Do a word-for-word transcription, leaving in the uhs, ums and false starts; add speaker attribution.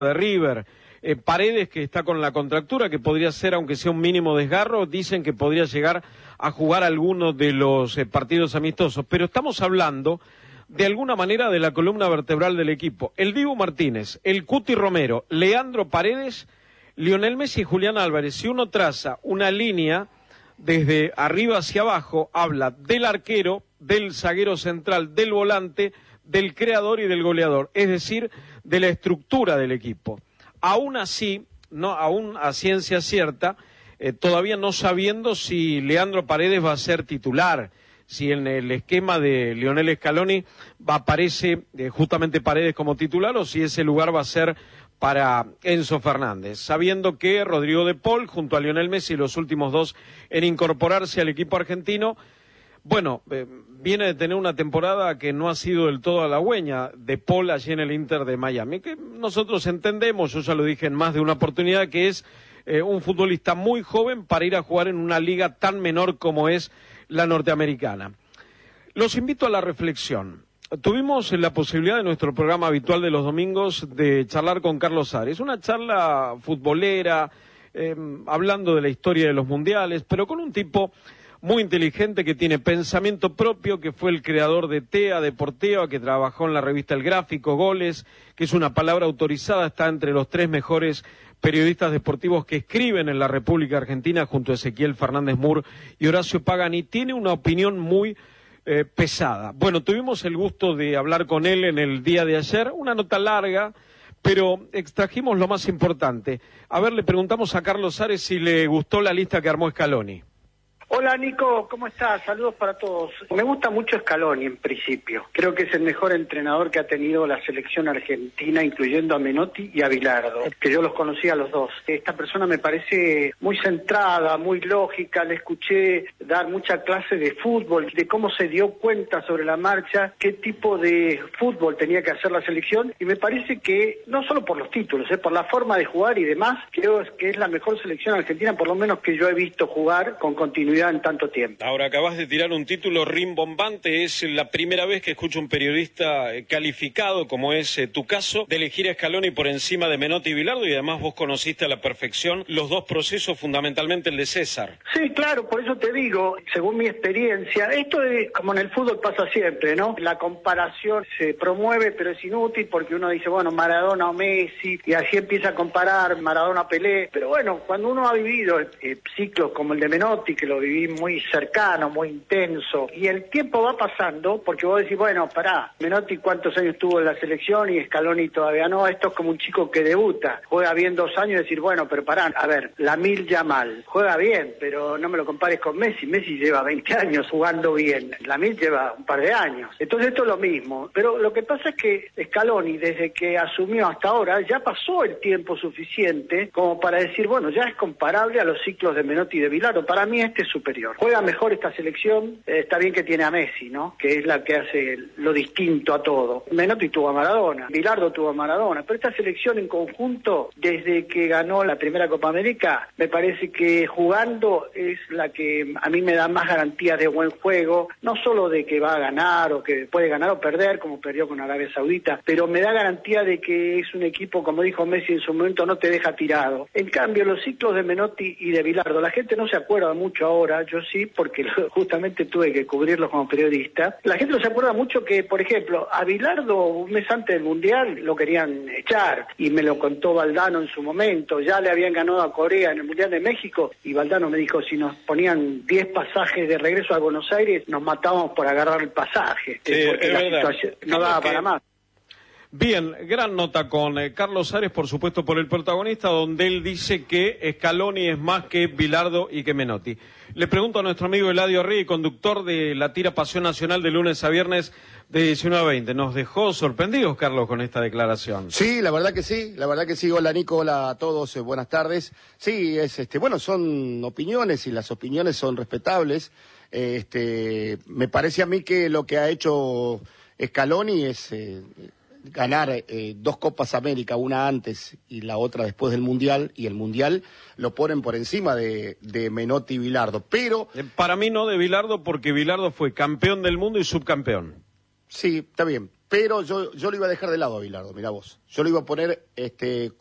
Speaker 1: de River, eh, Paredes, que está con la contractura, que podría ser, aunque sea un mínimo desgarro, dicen que podría llegar a jugar algunos de los eh, partidos amistosos, pero estamos hablando de alguna manera de la columna vertebral del equipo. El Dibu Martínez, el Cuti Romero, Leandro Paredes, Lionel Messi y Julián Álvarez. Si uno traza una línea desde arriba hacia abajo, habla del arquero, del zaguero central, del volante, del creador y del goleador, es decir, de la estructura del equipo. Aún así, no, aún a ciencia cierta, eh, todavía no sabiendo si Leandro Paredes va a ser titular, si en el esquema de Lionel Scaloni va aparece eh, justamente Paredes como titular o si ese lugar va a ser para Enzo Fernández, sabiendo que Rodrigo de Paul junto a Lionel Messi, los últimos dos en incorporarse al equipo argentino. Bueno, eh, viene de tener una temporada que no ha sido del todo halagüeña, de Paul allí en el Inter de Miami, que nosotros entendemos, yo ya lo dije en más de una oportunidad, que es eh, un futbolista muy joven para ir a jugar en una liga tan menor como es la norteamericana. Los invito a la reflexión. Tuvimos la posibilidad en nuestro programa habitual de los domingos de charlar con Carlos Ares, una charla futbolera, eh, hablando de la historia de los mundiales, pero con un tipo muy inteligente, que tiene pensamiento propio, que fue el creador de TEA Deportiva, que trabajó en la revista El Gráfico, Goles, que es una palabra autorizada, está entre los tres mejores periodistas deportivos que escriben en la República Argentina, junto a Ezequiel Fernández Mur y Horacio Pagani. Tiene una opinión muy eh, pesada. Bueno, tuvimos el gusto de hablar con él en el día de ayer, una nota larga, pero extrajimos lo más importante. A ver, le preguntamos a Carlos Ares si le gustó la lista que armó Scaloni.
Speaker 2: Hola Nico, ¿cómo estás? Saludos para todos. Me gusta mucho Scaloni en principio. Creo que es el mejor entrenador que ha tenido la selección argentina, incluyendo a Menotti y a Bilardo, que yo los conocí a los dos. Esta persona me parece muy centrada, muy lógica. Le escuché dar mucha clase de fútbol, de cómo se dio cuenta sobre la marcha, qué tipo de fútbol tenía que hacer la selección. Y me parece que, no solo por los títulos, eh, por la forma de jugar y demás, creo que es la mejor selección argentina, por lo menos que yo he visto jugar con continuidad en tanto tiempo.
Speaker 1: Ahora acabas de tirar un título rimbombante, es la primera vez que escucho un periodista calificado, como es eh, tu caso, de elegir a Scaloni por encima de Menotti y Bilardo, y además vos conociste a la perfección los dos procesos, fundamentalmente el de César.
Speaker 2: Sí, claro, por eso te digo, según mi experiencia, esto es como en el fútbol pasa siempre, ¿no? La comparación se promueve, pero es inútil, porque uno dice, bueno, Maradona o Messi, y así empieza a comparar Maradona a Pelé, pero bueno, cuando uno ha vivido eh, ciclos como el de Menotti, que lo viví muy cercano, muy intenso, y el tiempo va pasando, porque vos decís, bueno, pará, Menotti cuántos años tuvo en la selección y Scaloni todavía no. Esto es como un chico que debuta, juega bien dos años y decir, bueno, pero pará, a ver, Lamil Yamal, juega bien, pero no me lo compares con Messi. Messi lleva veinte años jugando bien, Lamil lleva un par de años, entonces esto es lo mismo, pero lo que pasa es que Scaloni, desde que asumió hasta ahora, ya pasó el tiempo suficiente como para decir, bueno, ya es comparable a los ciclos de Menotti y de Bilardo. Para mí este es superior. Juega mejor esta selección, eh, está bien que tiene a Messi, ¿no? Que es la que hace lo distinto a todo. Menotti tuvo a Maradona, Bilardo tuvo a Maradona, pero esta selección en conjunto, desde que ganó la primera Copa América, me parece que jugando es la que a mí me da más garantías de buen juego, no solo de que va a ganar o que puede ganar o perder, como perdió con Arabia Saudita, pero me da garantía de que es un equipo, como dijo Messi en su momento, no te deja tirado. En cambio, los ciclos de Menotti y de Bilardo, la gente no se acuerda mucho ahora, yo sí, porque justamente tuve que cubrirlo como periodista. La gente no se acuerda mucho que, por ejemplo, a Bilardo un mes antes del Mundial lo querían echar, y me lo contó Valdano en su momento. Ya le habían ganado a Corea en el Mundial de México, y Valdano me dijo, si nos ponían diez pasajes de regreso a Buenos Aires, nos matábamos por agarrar el pasaje,
Speaker 1: sí,
Speaker 2: porque la
Speaker 1: verdad.
Speaker 2: situación no daba
Speaker 1: que...
Speaker 2: para más.
Speaker 1: Bien, gran nota con eh, Carlos Ares, por supuesto por el protagonista, donde él dice que Scaloni es más que Bilardo y que Menotti. Le pregunto a nuestro amigo Eladio Rey, conductor de la tira Pasión Nacional de lunes a viernes de diecinueve a veinte. ¿Nos dejó sorprendidos, Carlos, con esta declaración?
Speaker 3: Sí, la verdad que sí, la verdad que sí. Hola Nico, hola a todos, eh, buenas tardes. Sí, es este, bueno, son opiniones y las opiniones son respetables. Eh, este, me parece a mí que lo que ha hecho Scaloni es eh, ganar eh, dos Copas América, una antes y la otra después del Mundial, y el Mundial lo ponen por encima de, de Menotti y Bilardo, pero...
Speaker 1: Eh, para mí no de Bilardo, porque Bilardo fue campeón del mundo y subcampeón.
Speaker 3: Sí, está bien, pero yo, yo lo iba a dejar de lado a Bilardo, mirá vos. Yo lo iba a poner este